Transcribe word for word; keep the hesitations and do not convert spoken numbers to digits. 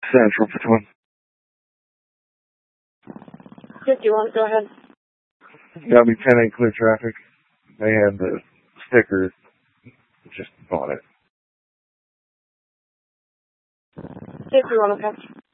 Central for twin. fifty-one, go ahead. Got me ten eight clear traffic. They had the sticker just on it. fifty-one, okay.